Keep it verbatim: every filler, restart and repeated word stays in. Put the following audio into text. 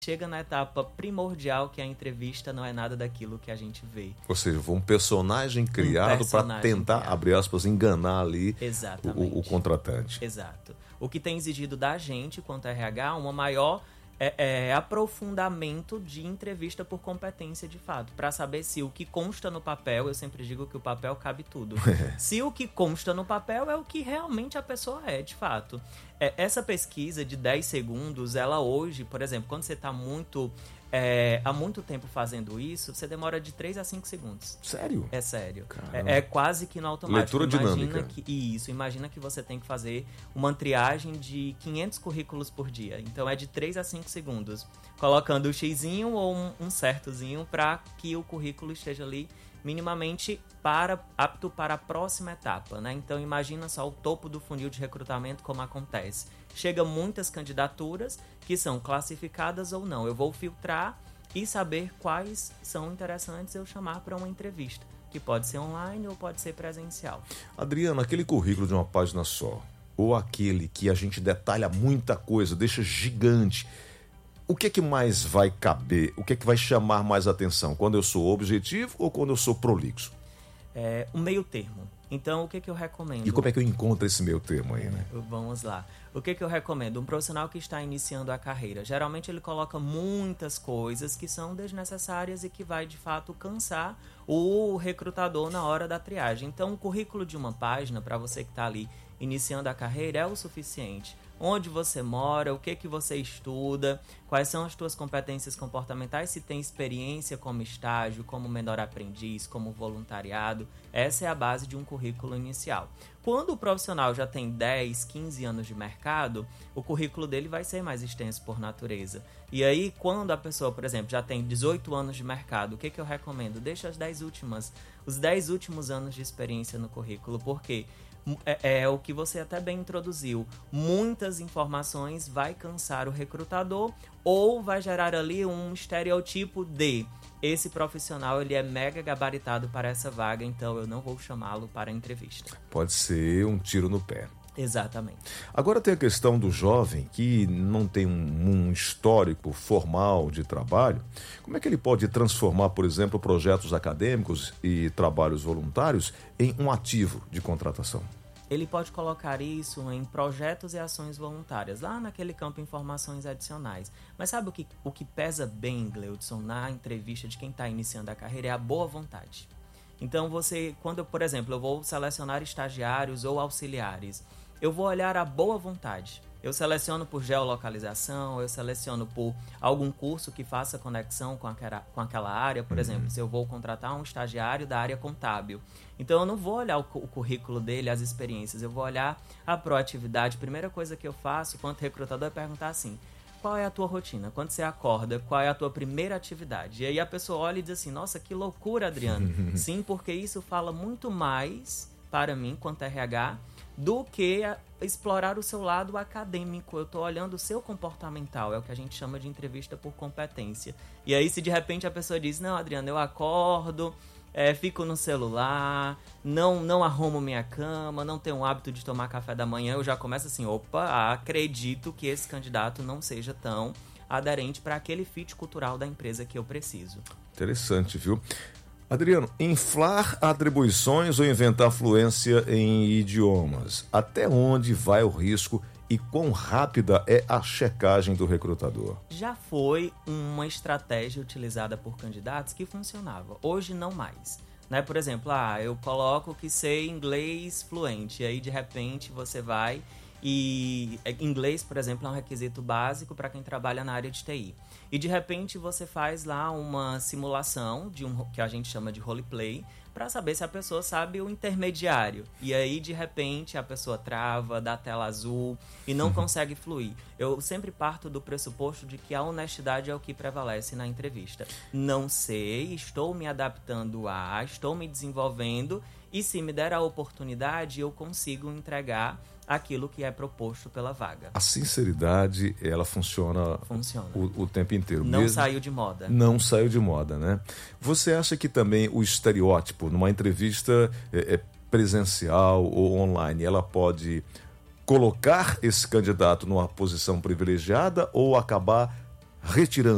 chega na etapa primordial, que a entrevista não é nada daquilo que a gente vê. Ou seja, foi um personagem criado um para tentar, criado. abre aspas, enganar ali o, o contratante. Exato. O que tem exigido da gente, quanto a R H, uma maior é, é, aprofundamento de entrevista por competência de fato, para saber se o que consta no papel, eu sempre digo que o papel cabe tudo, se o que consta no papel é o que realmente a pessoa é, de fato. É, essa pesquisa de dez segundos, ela hoje, por exemplo, quando você está muito... É, há muito tempo fazendo isso, você demora de três a cinco segundos. Sério? É sério. É, é quase que no automático. Leitura imagina dinâmica. Que, isso, imagina que você tem que fazer uma triagem de quinhentos currículos por dia. Então é de três a cinco segundos. Colocando o xizinho ou um, um certozinho para que o currículo esteja ali minimamente para, apto para a próxima etapa, né? Então imagina só o topo do funil de recrutamento como acontece. Chega muitas candidaturas que são classificadas ou não. Eu vou filtrar e saber quais são interessantes eu chamar para uma entrevista, que pode ser online ou pode ser presencial. Adriano, aquele currículo de uma página só, ou aquele que a gente detalha muita coisa, deixa gigante, o que é que mais vai caber? O que é que vai chamar mais atenção? Quando eu sou objetivo ou quando eu sou prolixo? É um meio termo. Então, o que, que eu recomendo? E como é que eu encontro esse meio termo aí, né? Vamos lá. O que, que eu recomendo? Um profissional que está iniciando a carreira. Geralmente ele coloca muitas coisas que são desnecessárias e que vai, de fato, cansar o recrutador na hora da triagem. Então, um currículo de uma página, para você que está ali iniciando a carreira, é o suficiente. Onde você mora, o que, que você estuda, quais são as suas competências comportamentais, se tem experiência como estágio, como menor aprendiz, como voluntariado. Essa é a base de um currículo inicial. Quando o profissional já tem dez, quinze anos de mercado, o currículo dele vai ser mais extenso por natureza. E aí, quando a pessoa, por exemplo, já tem dezoito anos de mercado, o que, que eu recomendo? Deixa as dez últimas, os dez últimos anos de experiência no currículo, porque É, é o que você até bem introduziu. Muitas informações vai cansar o recrutador ou vai gerar ali um estereotipo de esse profissional ele é mega gabaritado para essa vaga, então eu não vou chamá-lo para a entrevista. Pode ser um tiro no pé. Exatamente. Agora tem a questão do jovem que não tem um, um histórico formal de trabalho. Como é que ele pode transformar, por exemplo, projetos acadêmicos e trabalhos voluntários em um ativo de contratação? Ele pode colocar isso em projetos e ações voluntárias, lá naquele campo informações adicionais. Mas sabe o que, o que pesa bem, Gleudson, na entrevista de quem está iniciando a carreira? É a boa vontade. Então, você, quando, por exemplo, eu vou selecionar estagiários ou auxiliares, eu vou olhar a boa vontade. Eu seleciono por geolocalização, eu seleciono por algum curso que faça conexão com aquela, com aquela área. Por uhum. exemplo, se eu vou contratar um estagiário da área contábil. Então, eu não vou olhar o, o currículo dele, as experiências. Eu vou olhar a proatividade. Primeira coisa que eu faço, quanto recrutador, é perguntar assim: qual é a tua rotina? Quando você acorda, qual é a tua primeira atividade? E aí a pessoa olha e diz assim: nossa, que loucura, Adriano. Sim, porque isso fala muito mais para mim, quanto R H, do que explorar o seu lado acadêmico. Eu estou olhando o seu comportamental, é o que a gente chama de entrevista por competência. E aí, se de repente a pessoa diz: não, Adriano, eu acordo, é, fico no celular, não, não arrumo minha cama, não tenho o hábito de tomar café da manhã, eu já começo assim: opa, acredito que esse candidato não seja tão aderente para aquele fit cultural da empresa que eu preciso. Interessante, viu? Adriano, inflar atribuições ou inventar fluência em idiomas? Até onde vai o risco e quão rápida é a checagem do recrutador? Já foi uma estratégia utilizada por candidatos que funcionava. Hoje não mais. Né? Por exemplo, ah, eu coloco que sei inglês fluente, e aí de repente você vai e inglês, por exemplo, é um requisito básico para quem trabalha na área de T I. E de repente você faz lá uma simulação de um que a gente chama de roleplay para saber se a pessoa sabe o intermediário. E aí de repente a pessoa trava, dá tela azul e não uhum. consegue fluir. Eu sempre parto do pressuposto de que a honestidade é o que prevalece na entrevista. Não sei, estou me adaptando a, estou me desenvolvendo e se me der a oportunidade eu consigo entregar aquilo que é proposto pela vaga. A sinceridade, ela funciona, funciona. O, o tempo inteiro. Não mesmo, saiu de moda. Não saiu de moda, né? Você acha que também o estereótipo, numa entrevista é, é presencial ou online, ela pode colocar esse candidato numa posição privilegiada ou acabar retirando